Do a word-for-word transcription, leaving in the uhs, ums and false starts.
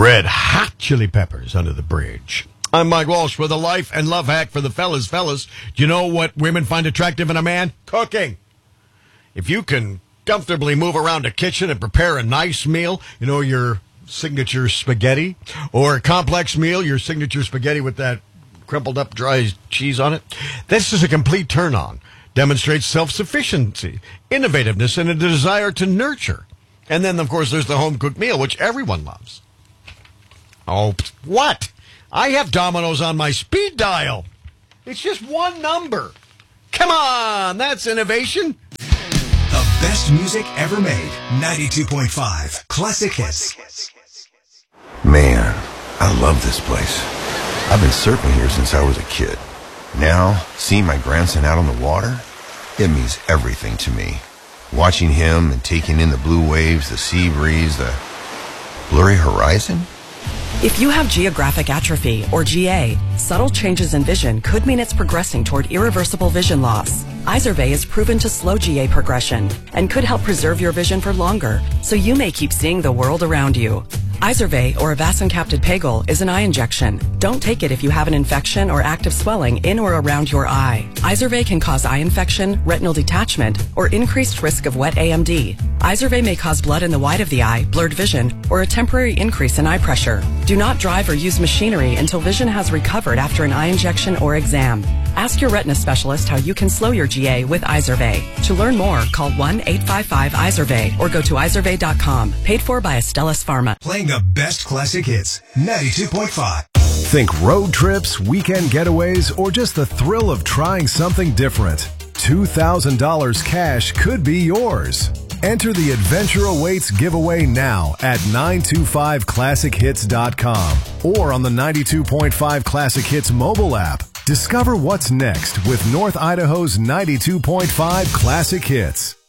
Red Hot Chili Peppers, Under the Bridge. I'm Mike Walsh with a life and love hack for the fellas. Fellas, do you know what women find attractive in a man? Cooking. If you can comfortably move around a kitchen and prepare a nice meal, you know, your signature spaghetti, or a complex meal, your signature spaghetti with that crumpled up dry cheese on it, this is a complete turn on. Demonstrates self-sufficiency, innovativeness, and a desire to nurture. And then, of course, there's the home-cooked meal, which everyone loves. Oh, what? I have Domino's on my speed dial. It's just one number. Come on, that's innovation. The best music ever made. ninety-two point five Classic Hits. Man, I love this place. I've been surfing here since I was a kid. Now, seeing my grandson out on the water, it means everything to me. Watching him and taking in the blue waves, the sea breeze, the blurry horizon. If you have geographic atrophy, or G A, subtle changes in vision could mean it's progressing toward irreversible vision loss. Izervay is proven to slow G A progression and could help preserve your vision for longer, so you may keep seeing the world around you. Izervay, or avacincaptad pegol, is an eye injection. Don't take it if you have an infection or active swelling in or around your eye. Izervay can cause eye infection, retinal detachment, or increased risk of wet A M D. Izervay may cause blood in the white of the eye, blurred vision, or a temporary increase in eye pressure. Do not drive or use machinery until vision has recovered after an eye injection or exam. Ask your retina specialist how you can slow your G A with Izervay. To learn more, call one eight five five Izervay or go to izervay dot com. Paid for by Astellas Pharma. Playing the best classic hits. ninety-two point five. Think road trips, weekend getaways, or just the thrill of trying something different. two thousand dollars cash could be yours. Enter the Adventure Awaits giveaway now at nine two five classic hits dot com or on the ninety-two point five Classic Hits mobile app. Discover what's next with North Idaho's ninety-two point five Classic Hits.